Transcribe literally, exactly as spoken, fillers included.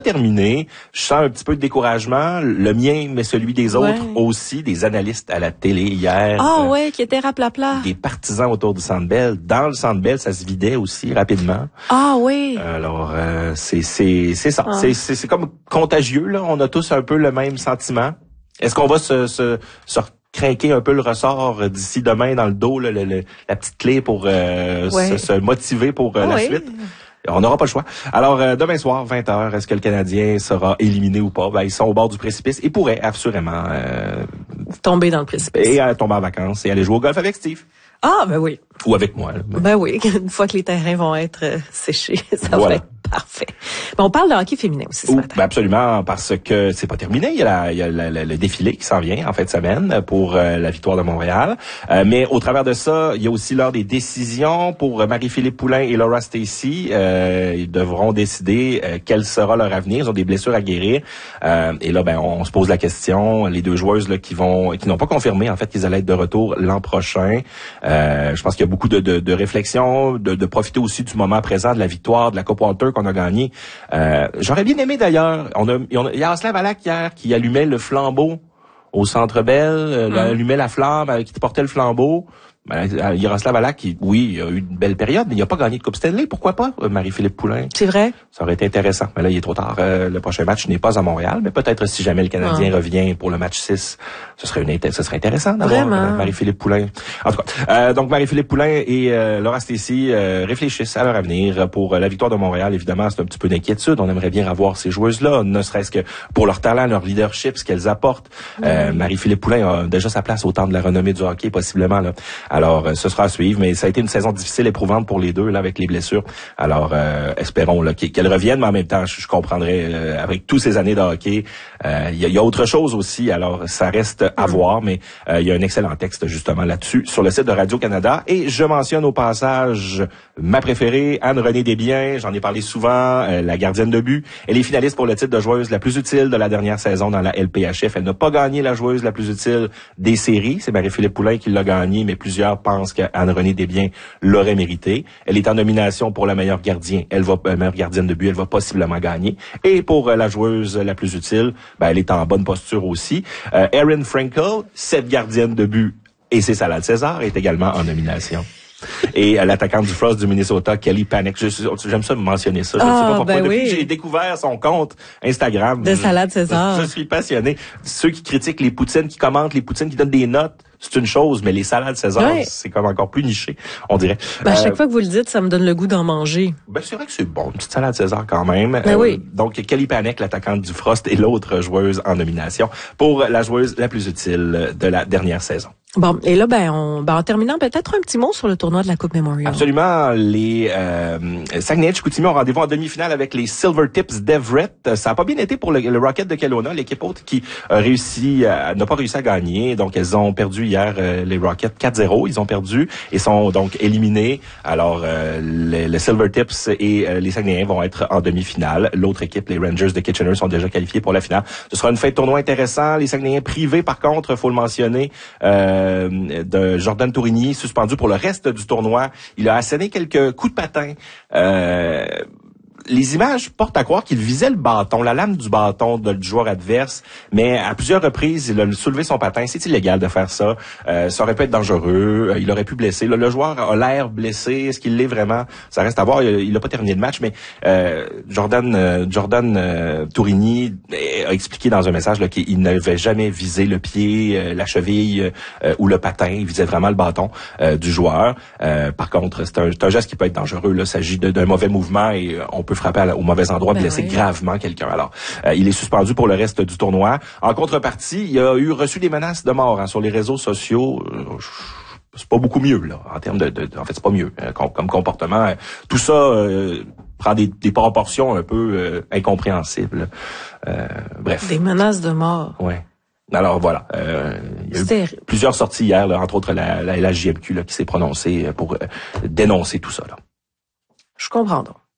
terminé. Je sens un petit peu de découragement, le mien, mais celui des autres ouais. aussi, des analystes à la télé hier. Ah euh, ouais, qui était raplapla. Des partisans autour du Centre Bell. Dans le Centre Bell, ça se vidait aussi rapidement. Ah oui. Alors, euh, c'est c'est c'est ça. Ah. C'est c'est c'est comme contagieux là. On a tous un peu le même sentiment. Est-ce qu'on va se se se craquer un peu le ressort d'ici demain dans le dos, là, le, le, la petite clé pour euh, ouais. se, se motiver pour euh, ah, la oui. suite? On n'aura pas le choix. Alors, euh, demain soir, vingt heures, est-ce que le Canadien sera éliminé ou pas? Ben, ils sont au bord du précipice et pourraient assurément euh, tomber dans le précipice. Et euh, tomber en vacances et aller jouer au golf avec Steve. Ah, ben oui. Ou avec moi. Là. Ben oui, une fois que les terrains vont être euh, séchés, ça voilà. va être parfait. Ben, on parle de hockey féminin aussi ce Ouh, matin. Ben absolument, parce que c'est pas terminé. Il y a, la, il y a la, la, le défilé qui s'en vient en fin de semaine pour euh, la victoire de Montréal. Euh, mais au travers de ça, il y a aussi l'heure des décisions pour Marie-Philippe Poulin et Laura Stacey. Euh, ils devront décider euh, quel sera leur avenir. Ils ont des blessures à guérir. Euh, et là, ben, on se pose la question. Les deux joueuses là, qui vont, qui n'ont pas confirmé en fait qu'ils allaient être de retour l'an prochain. Euh, je pense qu'il y a beaucoup de, de, de réflexion, de, de profiter aussi du moment présent de la victoire de la Coupe Walter qu'on a gagnée. Euh, j'aurais bien aimé d'ailleurs, on a, on a, il y a Aslav Alak hier qui allumait le flambeau au Centre Bell, euh, mm. allumait la flamme, euh, qui portait le flambeau. Ben, Yaroslav Alak, qui, oui, il a eu une belle période, mais il n'a pas gagné de Coupe Stanley. Pourquoi pas, Marie-Philippe Poulin? C'est vrai. Ça aurait été intéressant. Mais là, il est trop tard. Euh, le prochain match n'est pas à Montréal, mais peut-être si jamais le Canadien ah. revient pour le match six, ce serait une ce serait intéressant d'avoir euh, Marie-Philippe Poulin. En tout cas, euh, donc Marie-Philippe Poulin et euh, Laura Stacey euh, réfléchissent à leur avenir pour euh, la victoire de Montréal. Évidemment, c'est un petit peu d'inquiétude. On aimerait bien revoir ces joueuses-là, ne serait-ce que pour leur talent, leur leadership, ce qu'elles apportent. Mm. Euh, Marie-Philippe Poulin a déjà sa place au temps de la renommée du hockey, possiblement. Là. Alors, euh, ce sera à suivre, mais ça a été une saison difficile, éprouvante pour les deux là avec les blessures. Alors, euh, espérons là qu'elles reviennent, mais en même temps, je, je comprendrais euh, avec tous ces années de hockey, il euh, y, y a autre chose aussi. Alors, ça reste à mm. voir, mais il euh, y a un excellent texte justement là-dessus sur le site de Radio-Canada. Et je mentionne au passage ma préférée, Anne-Renée Desbiens. J'en ai parlé souvent, euh, la gardienne de but. Elle est finaliste pour le titre de joueuse la plus utile de la dernière saison dans la L P H F. Elle n'a pas gagné la joueuse la plus utile des séries. C'est Marie-Philippe Poulin qui l'a gagné, mais plusieurs pensent que Anne-Renée Desbiens l'aurait mérité. Elle est en nomination pour la meilleure gardien. Elle va, euh, meilleure gardienne de but, elle va possiblement gagner. Et pour euh, la joueuse la plus utile, ben, elle est en bonne posture aussi. Euh, Erin Frankel, cette gardienne de but, et c'est Salade César, est également en nomination. Et euh, l'attaquante du Frost du Minnesota, Kelly Panek. Je, j'aime ça mentionner ça. Je ne oh, sais pas pourquoi. Ben Depuis oui. que j'ai découvert son compte Instagram. De Salade César. Je, je suis passionné. Ceux qui critiquent les poutines, qui commentent les poutines, qui donnent des notes, c'est une chose, mais les salades César, ouais. c'est comme encore plus niché, on dirait. Ben, à chaque euh, fois que vous le dites, ça me donne le goût d'en manger. Ben, c'est vrai que c'est bon, une petite salade César quand même. Ben euh, oui. Donc, Kelly Panek, l'attaquante du Frost, et l'autre joueuse en nomination pour la joueuse la plus utile de la dernière saison. Bon, et là, ben, on, ben, en terminant, peut-être un petit mot sur le tournoi de la Coupe Memorial. Absolument. Les euh, Saguenay-Chicoutimi ont rendez-vous en demi-finale avec les Silver Tips d'Everett. Ça n'a pas bien été pour le, le Rocket de Kelowna, l'équipe haute qui a réussi, euh, n'a pas réussi à gagner. Donc, elles ont perdu hier euh, les Rockets quatre zéro. Ils ont perdu et sont donc éliminés. Alors, euh, les, les Silver Tips et euh, les Saguenayens vont être en demi-finale. L'autre équipe, les Rangers de Kitchener, sont déjà qualifiés pour la finale. Ce sera une fin de tournoi intéressant. Les Saguenayens privés, par contre, faut le mentionner, euh, de Jordan Tourigny, suspendu pour le reste du tournoi. Il a asséné quelques coups de patin. Euh, les images portent à croire qu'il visait le bâton, la lame du bâton de du joueur adverse, mais à plusieurs reprises, il a soulevé son patin. C'est illégal de faire ça. Euh, ça aurait pu être dangereux. Il aurait pu blesser. Le, le joueur a l'air blessé. Est-ce qu'il l'est vraiment? Ça reste à voir. Il n'a pas terminé le match, mais euh, Jordan euh, Jordan euh, Tourigny a expliqué dans un message là, qu'il n'avait jamais visé le pied, euh, la cheville euh, ou le patin. Il visait vraiment le bâton euh, du joueur. Euh, par contre, c'est un, c'est un geste qui peut être dangereux. Là, il s'agit de, d'un mauvais mouvement et on peut frapper à, au mauvais endroit, ben blesser oui. gravement quelqu'un. Alors, euh, il est suspendu pour le reste du tournoi. En contrepartie, il a eu reçu des menaces de mort hein, sur les réseaux sociaux. Euh, c'est pas beaucoup mieux là, en termes de, de, de en fait, c'est pas mieux hein, comme, comme comportement. Tout ça euh, prend des, des proportions un peu euh, incompréhensibles. Euh, bref. Des menaces de mort. Ouais. Alors voilà, euh, il y a eu C'était... plusieurs sorties hier, là, entre autres la, la L H J M Q là, qui s'est prononcée pour euh, dénoncer tout ça. Là. Je comprends donc.